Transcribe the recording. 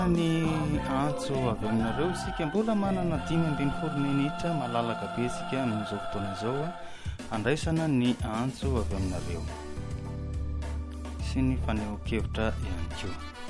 Ny antso avy aminareo isika mbola manana 5 minitra malalaka be isika amin'izao fotoana izao andraisana ny antso avy aminareo sy ny fanehoan-kevitra ihany koa.